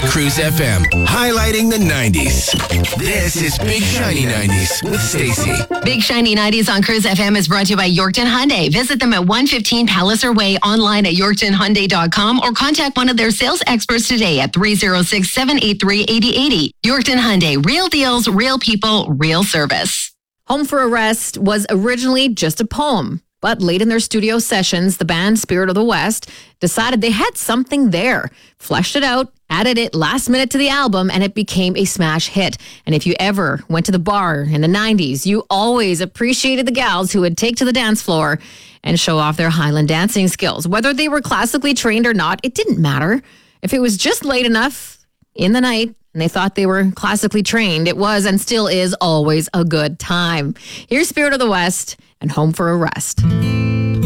Cruise FM, highlighting the 90s. This is Big Shiny 90s with Stacey. Big Shiny 90s on Cruise FM is brought to you by Yorkton Hyundai. Visit them at 115 Palliser Way, online at yorktonhyundai.com, or contact one of their sales experts today at 306-783-8080. Yorkton Hyundai, real deals, real people, real service. Home for a Rest was originally just a poem. But late in their studio sessions, the band Spirit of the West decided they had something there, fleshed it out, added it last minute to the album, and it became a smash hit. And if you ever went to the bar in the 90s, you always appreciated the gals who would take to the dance floor and show off their Highland dancing skills. Whether they were classically trained or not, it didn't matter. If it was just late enough in the night and they thought they were classically trained, it was and still is always a good time. Here's Spirit of the West and Home for a Rest.